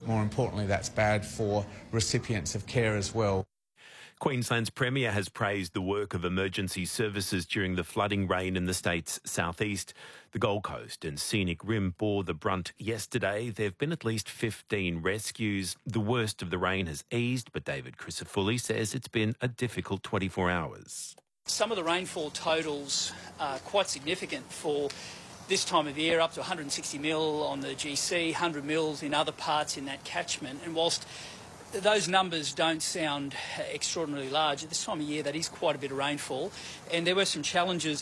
more importantly, that's bad for recipients of care as well. Queensland's Premier has praised the work of emergency services during the flooding rain in the state's southeast. The Gold Coast and Scenic Rim bore the brunt yesterday. There have been at least 15 rescues. The worst of the rain has eased, but David Crisafulli says it's been a difficult 24 hours. Some of the rainfall totals are quite significant for this time of year, up to 160 mil on the GC, 100 mils in other parts in that catchment. And whilst those numbers don't sound extraordinarily large, at this time of year that is quite a bit of rainfall, and there were some challenges.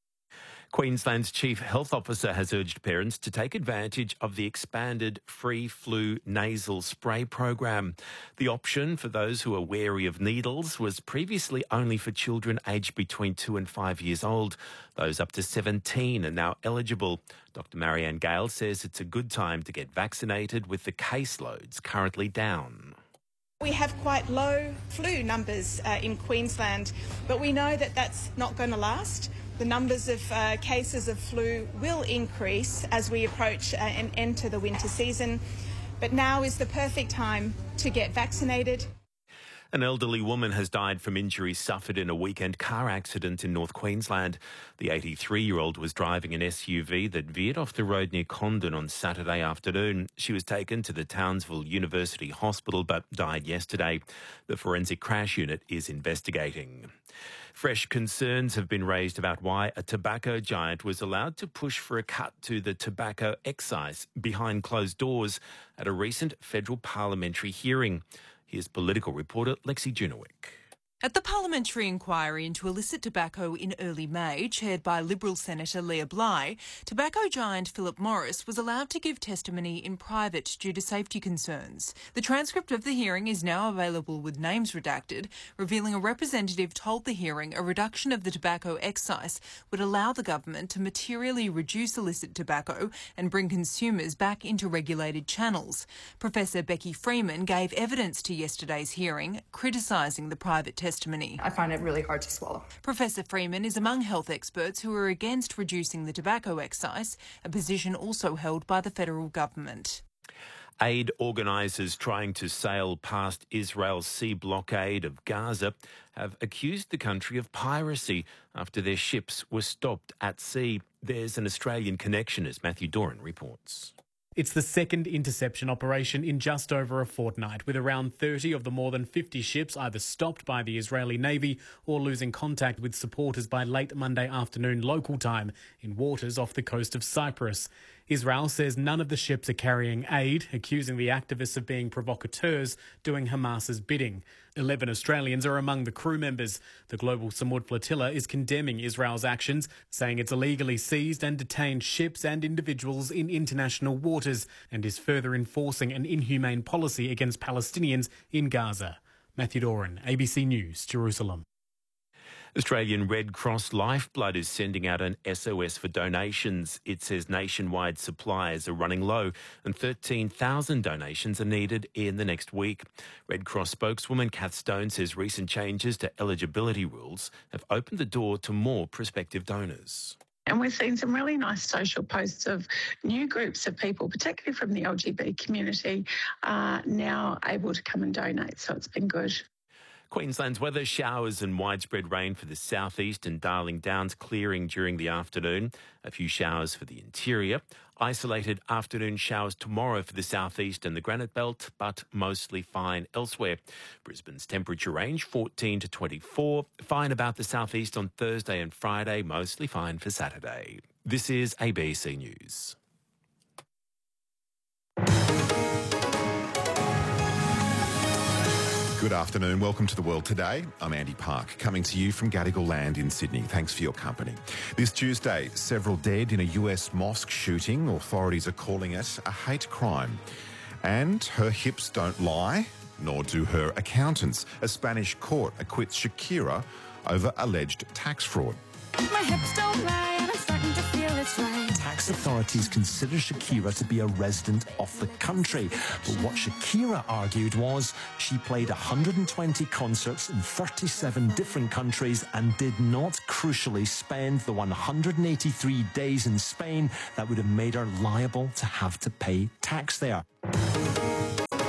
Queensland's Chief Health Officer has urged parents to take advantage of the expanded free flu nasal spray program. The option for those who are wary of needles was previously only for children aged between 2 and 5 years old. Those up to 17 are now eligible. Dr Marianne Gale says it's a good time to get vaccinated with the caseloads currently down. We have quite low flu numbers in Queensland, but we know that that's not going to last. The numbers of cases of flu will increase as we approach and enter the winter season, but now is the perfect time to get vaccinated. An elderly woman has died from injuries suffered in a weekend car accident in North Queensland. The 83-year-old was driving an SUV that veered off the road near Condon on Saturday afternoon. She was taken to the Townsville University Hospital but died yesterday. The forensic crash unit is investigating. Fresh concerns have been raised about why a tobacco giant was allowed to push for a cut to the tobacco excise behind closed doors at a recent federal parliamentary hearing. Here's political reporter Lexi Junowick. At the parliamentary inquiry into illicit tobacco in early May, chaired by Liberal Senator Leah Bly, tobacco giant Philip Morris was allowed to give testimony in private due to safety concerns. The transcript of the hearing is now available with names redacted, revealing a representative told the hearing a reduction of the tobacco excise would allow the government to materially reduce illicit tobacco and bring consumers back into regulated channels. Professor Becky Freeman gave evidence to yesterday's hearing, criticising the private testimony. I find it really hard to swallow. Professor Freeman is among health experts who are against reducing the tobacco excise, a position also held by the federal government. Aid organisers trying to sail past Israel's sea blockade of Gaza have accused the country of piracy after their ships were stopped at sea. There's an Australian connection, as Matthew Doran reports. It's the second interception operation in just over a fortnight, with around 30 of the more than 50 ships either stopped by the Israeli Navy or losing contact with supporters by late Monday afternoon local time in waters off the coast of Cyprus. Israel says none of the ships are carrying aid, accusing the activists of being provocateurs doing Hamas's bidding. 11 Australians are among the crew members. The Global Samud Flotilla is condemning Israel's actions, saying it's illegally seized and detained ships and individuals in international waters and is further enforcing an inhumane policy against Palestinians in Gaza. Matthew Doran, ABC News, Jerusalem. Australian Red Cross Lifeblood is sending out an SOS for donations. It says nationwide supplies are running low and 13,000 donations are needed in the next week. Red Cross spokeswoman Kath Stone says recent changes to eligibility rules have opened the door to more prospective donors. And we're seeing some really nice social posts of new groups of people, particularly from the LGBT community, now able to come and donate. So it's been good. Queensland's weather, showers and widespread rain for the southeast and Darling Downs, clearing during the afternoon. A few showers for the interior. Isolated afternoon showers tomorrow for the southeast and the Granite Belt, but mostly fine elsewhere. Brisbane's temperature range 14 to 24. Fine about the southeast on Thursday and Friday, mostly fine for Saturday. This is ABC News. Good afternoon. Welcome to The World Today. I'm Andy Park, coming to you from Gadigal Land in Sydney. Thanks for your company. This Tuesday, several dead in a US mosque shooting. Authorities are calling it a hate crime. And her hips don't lie, nor do her accountants. A Spanish court acquits Shakira over alleged tax fraud. My hips don't lie and I'm starting to feel it's right. Tax authorities consider Shakira to be a resident of the country. But what Shakira argued was she played 120 concerts in 37 different countries and did not crucially spend the 183 days in Spain that would have made her liable to have to pay tax there.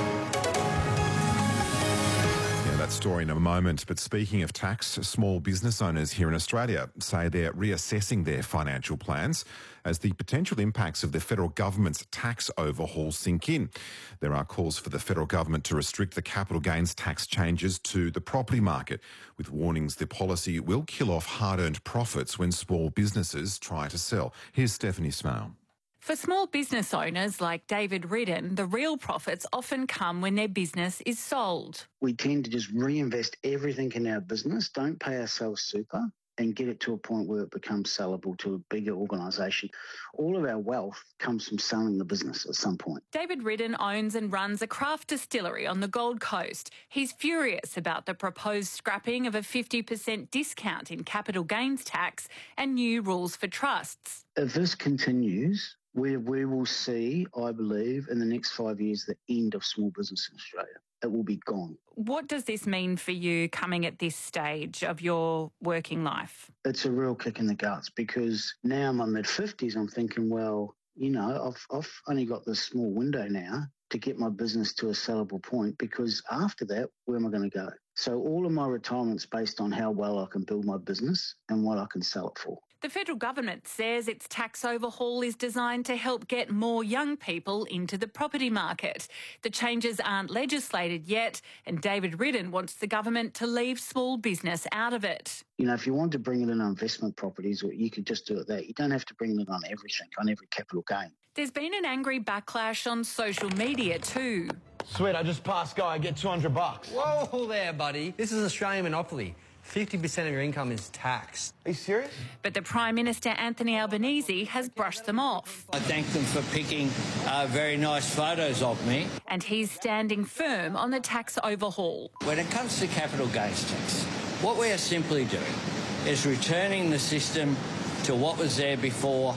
story in a moment, but speaking of tax, small business owners here in Australia say they're reassessing their financial plans as the potential impacts of the federal government's tax overhaul sink in. There are calls for the federal government to restrict the capital gains tax changes to the property market, with warnings the policy will kill off hard-earned profits when small businesses try to sell. Here's Stephanie Smale. For small business owners like David Ridden, the real profits often come when their business is sold. We tend to just reinvest everything in our business, don't pay ourselves super, and get it to a point where it becomes sellable to a bigger organisation. All of our wealth comes from selling the business at some point. David Ridden owns and runs a craft distillery on the Gold Coast. He's furious about the proposed scrapping of a 50% discount in capital gains tax and new rules for trusts. If this continues, we will see, I believe, in the next 5 years, the end of small business in Australia. It will be gone. What does this mean for you coming at this stage of your working life? It's a real kick in the guts because now I'm in my mid-50s, I'm thinking, well, you know, I've only got this small window now to get my business to a sellable point, because after that, where am I going to go? So all of my retirement's based on how well I can build my business and what I can sell it for. The federal government says its tax overhaul is designed to help get more young people into the property market. The changes aren't legislated yet, and David Ridden wants the government to leave small business out of it. You know, if you want to bring it in on investment properties, you could just do it there. You don't have to bring it on everything, on every capital gain. There's been an angry backlash on social media too. Sweet, I just passed Guy, get $200. Whoa there, buddy. This is an Australian monopoly. 50% of your income is taxed. Are you serious? But the Prime Minister, Anthony Albanese, has brushed them off. I thank them for picking very nice photos of me. And he's standing firm on the tax overhaul. When it comes to capital gains tax, what we are simply doing is returning the system to what was there before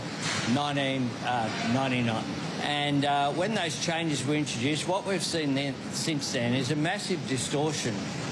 1999. And when those changes were introduced, what we've seen since then is a massive distortion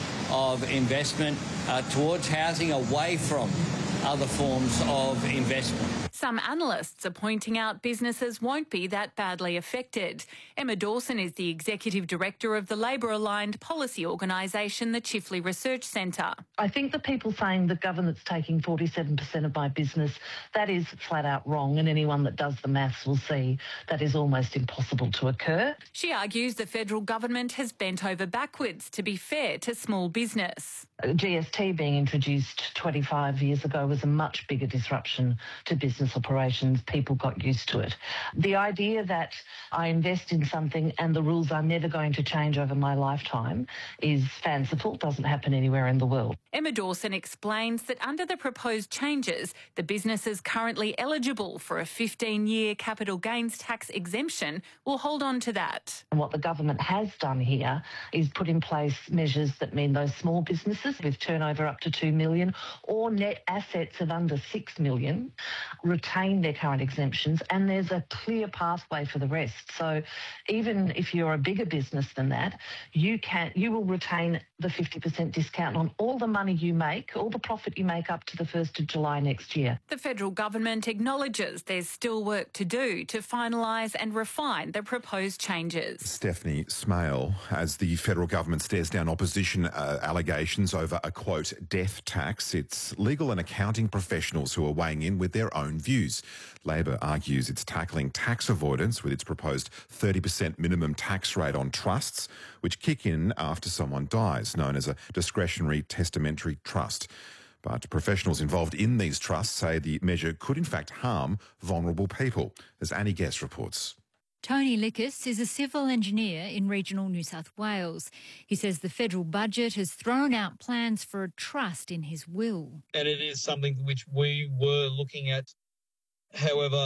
of investment towards housing, away from other forms of investment. Some analysts are pointing out businesses won't be that badly affected. Emma Dawson is the Executive Director of the Labor-aligned policy organisation, the Chifley Research Centre. I think the people saying the government's taking 47% of my business, that is flat out wrong, and anyone that does the maths will see that is almost impossible to occur. She argues the federal government has bent over backwards to be fair to small business. GST being introduced 25 years ago was a much bigger disruption to business operations. People got used to it. The idea that I invest in something and the rules are never going to change over my lifetime is fanciful, doesn't happen anywhere in the world. Emma Dawson explains that under the proposed changes, the businesses currently eligible for a 15-year capital gains tax exemption will hold on to that. And what the government has done here is put in place measures that mean those small businesses with turnover up to $2 million or net assets of under $6 million retain their current exemptions, and there's a clear pathway for the rest. So even if you're a bigger business than that, you will retain the 50% discount on all the money you make, all the profit you make up to the 1st of July next year. The federal government acknowledges there's still work to do to finalise and refine the proposed changes. Stephanie Smale, as the federal government stares down opposition allegations over a, quote, death tax, it's legal and accounting professionals who are weighing in with their own views. Labor argues it's tackling tax avoidance with its proposed 30% minimum tax rate on trusts, which kick in after someone dies, known as a discretionary testamentary trust. But professionals involved in these trusts say the measure could in fact harm vulnerable people, as Annie Guest reports. Tony Lickis is a civil engineer in regional New South Wales. He says the federal budget has thrown out plans for a trust in his will. And it is something which we were looking at. However,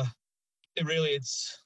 it's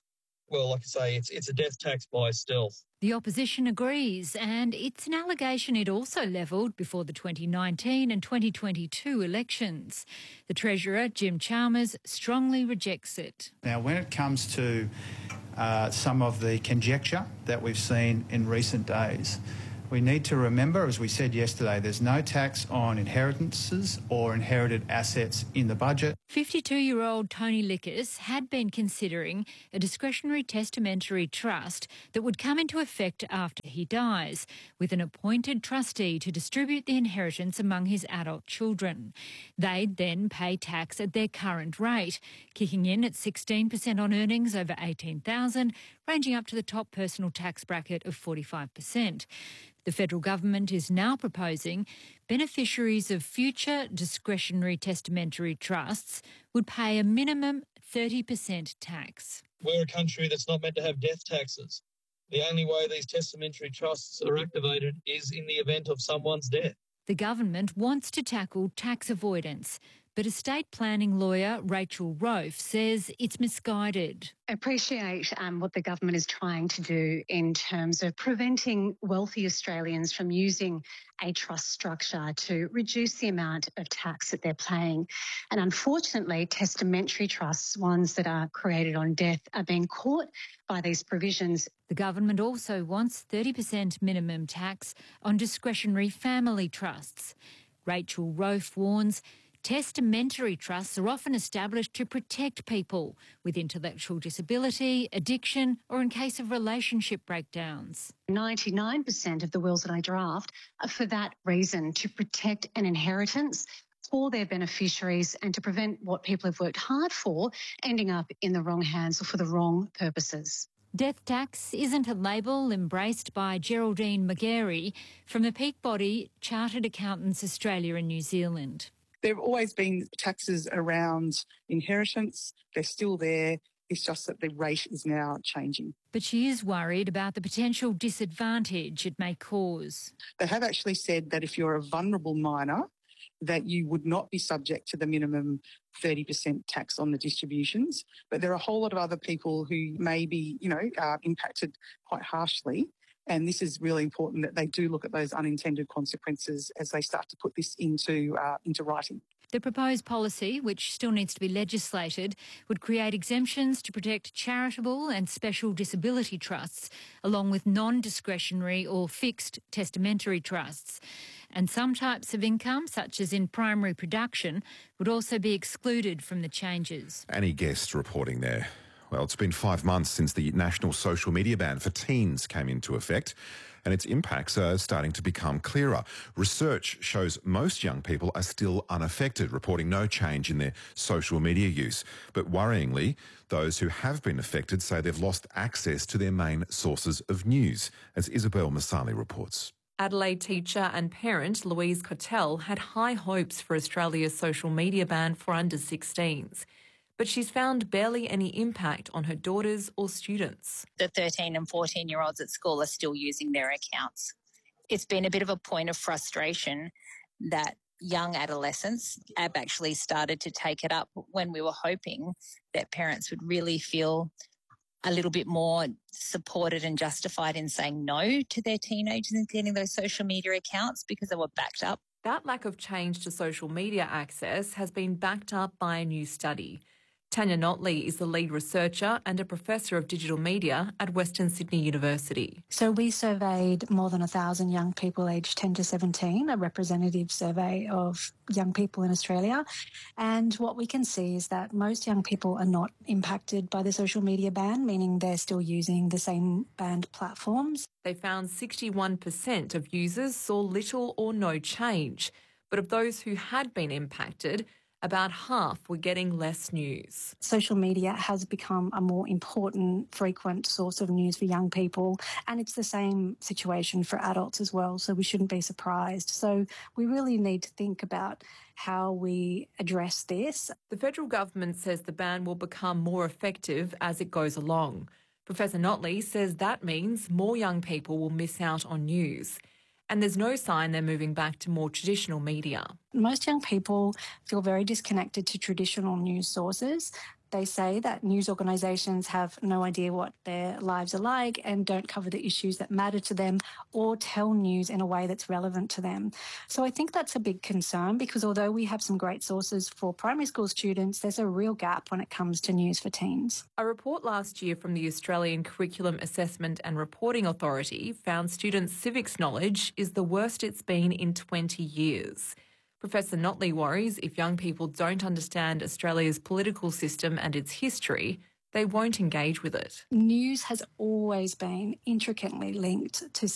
a death tax by stealth. The opposition agrees, and it's an allegation it also levelled before the 2019 and 2022 elections. The Treasurer, Jim Chalmers, strongly rejects it. Now, when it comes to some of the conjecture that we've seen in recent days, We need to remember, as we said yesterday, there's no tax on inheritances or inherited assets in the budget. 52-year-old Tony Lickis had been considering a discretionary testamentary trust that would come into effect after he dies, with an appointed trustee to distribute the inheritance among his adult children. They'd then pay tax at their current rate, kicking in at 16% on earnings over $18,000, ranging up to the top personal tax bracket of 45%. The federal government is now proposing beneficiaries of future discretionary testamentary trusts would pay a minimum 30% tax. We're a country that's not meant to have death taxes. The only way these testamentary trusts are activated is in the event of someone's death. The government wants to tackle tax avoidance, but estate planning lawyer Rachel Rofe says it's misguided. I appreciate what the government is trying to do in terms of preventing wealthy Australians from using a trust structure to reduce the amount of tax that they're paying. And unfortunately, testamentary trusts, ones that are created on death, are being caught by these provisions. The government also wants 30% minimum tax on discretionary family trusts. Rachel Rofe warns testamentary trusts are often established to protect people with intellectual disability, addiction, or in case of relationship breakdowns. 99% of the wills that I draft are for that reason, to protect an inheritance for their beneficiaries and to prevent what people have worked hard for ending up in the wrong hands or for the wrong purposes. Death tax isn't a label embraced by Geraldine McGarry from the peak body Chartered Accountants Australia and New Zealand. There have always been taxes around inheritance. They're still there. It's just that the rate is now changing. But she is worried about the potential disadvantage it may cause. They have actually said that if you're a vulnerable minor, that you would not be subject to the minimum 30% tax on the distributions. But there are a whole lot of other people who may be, impacted quite harshly. And this is really important that they do look at those unintended consequences as they start to put this into writing. The proposed policy, which still needs to be legislated, would create exemptions to protect charitable and special disability trusts, along with non-discretionary or fixed testamentary trusts. And some types of income, such as in primary production, would also be excluded from the changes. Annie Guest reporting there. Well, it's been 5 months since the national social media ban for teens came into effect, and its impacts are starting to become clearer. Research shows most young people are still unaffected, reporting no change in their social media use. But worryingly, those who have been affected say they've lost access to their main sources of news, as Isabel Masali reports. Adelaide teacher and parent Louise Cotell had high hopes for Australia's social media ban for under 16s. But she's found barely any impact on her daughters or students. The 13 and 14-year-olds at school are still using their accounts. It's been a bit of a point of frustration that young adolescents have actually started to take it up when we were hoping that parents would really feel a little bit more supported and justified in saying no to their teenagers and getting those social media accounts because they were backed up. That lack of change to social media access has been backed up by a new study. Tanya Notley is the lead researcher and a professor of digital media at Western Sydney University. So we surveyed more than 1,000 young people aged 10 to 17, a representative survey of young people in Australia. And what we can see is that most young people are not impacted by the social media ban, meaning they're still using the same banned platforms. They found 61% of users saw little or no change. But of those who had been impacted, about half were getting less news. Social media has become a more important, frequent source of news for young people, and it's the same situation for adults as well, so we shouldn't be surprised. So we really need to think about how we address this. The federal government says the ban will become more effective as it goes along. Professor Notley says that means more young people will miss out on news. And there's no sign they're moving back to more traditional media. Most young people feel very disconnected to traditional news sources. They say that news organisations have no idea what their lives are like and don't cover the issues that matter to them or tell news in a way that's relevant to them. So I think that's a big concern, because although we have some great sources for primary school students, there's a real gap when it comes to news for teens. A report last year from the Australian Curriculum Assessment and Reporting Authority found students' civics knowledge is the worst it's been in 20 years. Professor Notley worries if young people don't understand Australia's political system and its history, they won't engage with it. News has always been intricately linked to